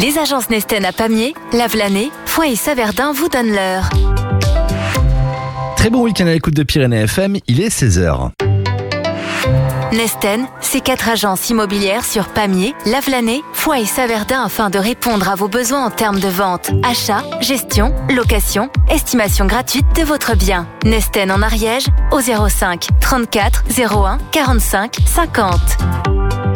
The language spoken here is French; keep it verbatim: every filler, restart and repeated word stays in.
Les agences Nesten à Pamiers, Lavelanet, Foix et Saverdin vous donnent l'heure. Très bon week-end à l'écoute de Pyrénées F M, il est seize heures. Nesten, c'est quatre agences immobilières sur Pamiers, Lavelanet, Foix et Saverdin afin de répondre à vos besoins en termes de vente, achat, gestion, location, estimation gratuite de votre bien. Nesten en Ariège au zéro cinq trente-quatre zéro un quarante-cinq cinquante.